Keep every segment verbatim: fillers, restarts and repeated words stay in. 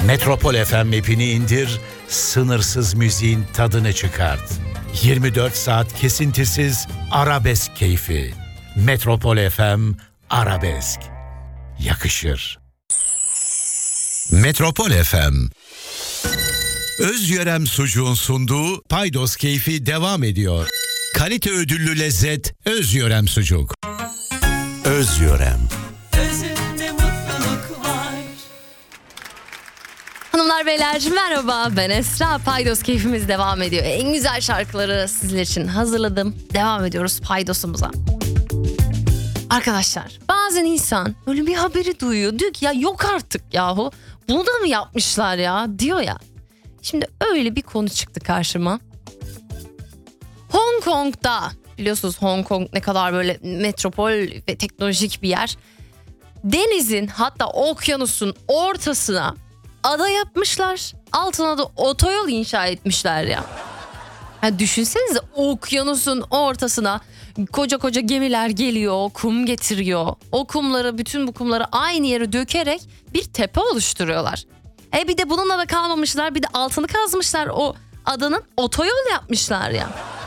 Metropol F M app'ini indir, sınırsız müziğin tadını çıkart. yirmi dört saat kesintisiz arabesk keyfi. Metropol F M Arabesk. Yakışır. Metropol F M. Özyörem sucuğun sunduğu Paydos keyfi devam ediyor. Kalite ödüllü lezzet Özyörem sucuk. Özyörem. Özünde mutluluk var. Hanımlar beyler merhaba, ben Esra. Paydos keyfimiz devam ediyor. En güzel şarkıları sizler için hazırladım. Devam ediyoruz paydosumuza. Arkadaşlar, bazen insan böyle bir haberi duyuyor. Diyor ki ya yok artık yahu. Bunu da mı yapmışlar ya diyor ya. Şimdi öyle bir konu çıktı karşıma. Hong Kong'da, biliyorsunuz Hong Kong ne kadar böyle metropol ve teknolojik bir yer. Denizin, hatta okyanusun ortasına ada yapmışlar. Altına da otoyol inşa etmişler ya. Yani düşünsenize, okyanusun ortasına koca koca gemiler geliyor, kum getiriyor. O kumları, bütün bu kumları aynı yere dökerek bir tepe oluşturuyorlar. E bir de bununla da kalmamışlar, bir de altını kazmışlar, o adanın otoyol yapmışlar ya.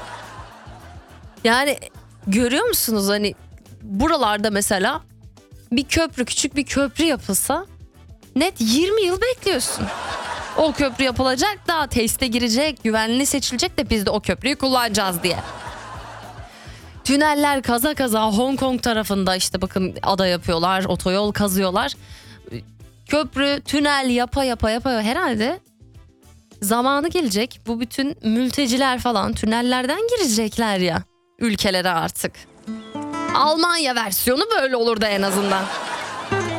Yani görüyor musunuz, hani buralarda mesela bir köprü, küçük bir köprü yapılsa net yirmi yıl bekliyorsun. O köprü yapılacak, daha teste girecek, güvenli seçilecek de biz de o köprüyü kullanacağız diye. Tüneller kaza kaza Hong Kong tarafında işte bakın ada yapıyorlar, otoyol kazıyorlar. Köprü, tünel yapa yapa yapa herhalde zamanı gelecek. Bu bütün mülteciler falan tünellerden girecekler ya ülkelere artık. Almanya versiyonu böyle olurdu en azından.